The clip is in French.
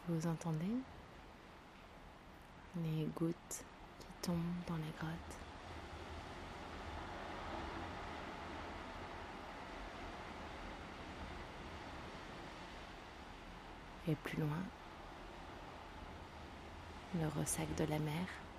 Vous entendez les gouttes qui tombent dans les grottes. Et plus loin, le ressac de la mer.